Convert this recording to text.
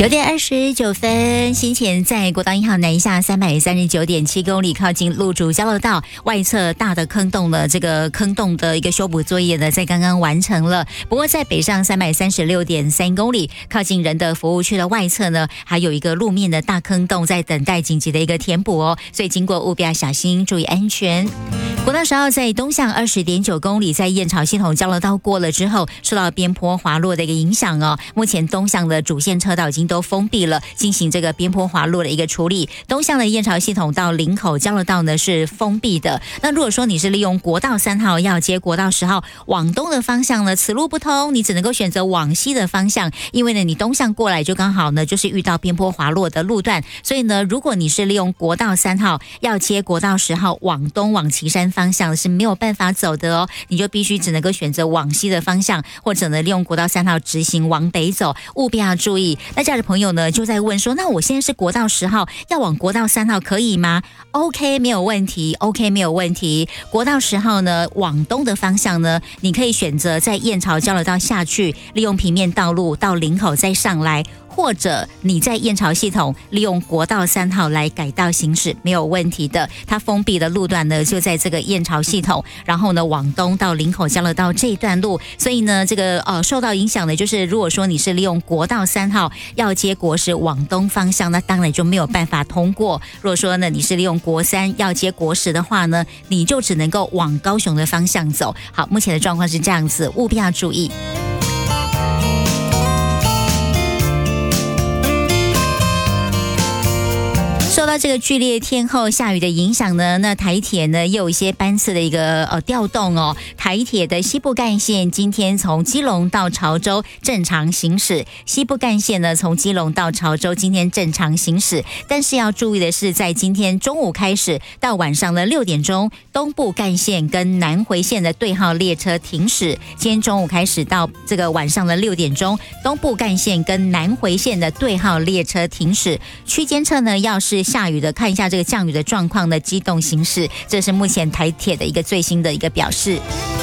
9:29，先前在国道1号南下339.7公里，靠近路竹交流道外侧大的坑洞的这个坑洞的一个修补作业呢，在刚刚完成了。不过在北上336.3公里，靠近仁德服务区的外侧呢，还有一个路面的大坑洞在等待紧急的一个填补哦，所以经过务必要小心，注意安全。国道10号在东向20.9公里，在燕巢系统交流道过了之后，受到边坡滑落的一个影响哦，目前东向的主线车道已经都封闭了，进行这个边坡滑落的一个处理。东向的燕巢系统到林口交流道呢是封闭的。那如果说你是利用国道3号要接国道10号往东的方向呢，此路不通，你只能够选择往西的方向，因为呢你东向过来就刚好呢就是遇到边坡滑落的路段，所以呢如果你是利用国道3号要接国道10号往东往旗山方向是没有办法走的哦，你就必须只能够选择往西的方向，或者呢利用国道3号直行往北走，务必要注意。那这样的朋友呢就在问说，那我现在是国道10号要往国道3号可以吗？ OK 没有问题 OK 没有问题。国道10号呢往东的方向呢，你可以选择在燕巢交流道下去，利用平面道路到林口再上来，或者你在燕巢系统利用国道3号来改道行驶，没有问题的。它封闭的路段呢就在这个燕巢系统，然后呢往东到林口交流道这一段路，所以呢这个受到影响的就是如果说你是利用国道3号要接国10往东方向，那当然就没有办法通过。如果说呢你是利用国3要接国10的话呢，你就只能够往高雄的方向走。好，目前的状况是这样子，务必要注意。受到这个剧烈天候下雨的影响呢，那台铁呢也有一些班次的一个调动哦。台铁的西部干线今天从基隆到潮州正常行驶，西部干线呢从基隆到潮州今天正常行驶，但是要注意的是，在今天中午开始到晚上的6点钟，东部干线跟南回线的对号列车停驶。今天中午开始到这个晚上的6点钟，东部干线跟南回线的对号列车停驶，区间车呢要是下雨的看一下这个降雨的状况的机动行驶，这是目前台铁的一个最新的一个表示。